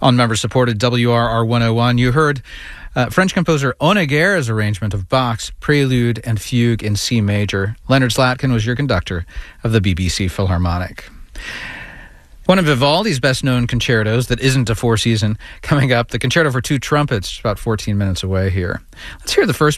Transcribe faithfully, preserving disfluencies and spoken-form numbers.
On member-supported W R R one oh one, you heard uh, French composer Honegger's arrangement of Bach's Prelude and Fugue in C major. Leonard Slatkin was your conductor of the B B C Philharmonic. One of Vivaldi's best-known concertos that isn't a four-season coming up, the Concerto for Two Trumpets, about fourteen minutes away here. Let's hear the first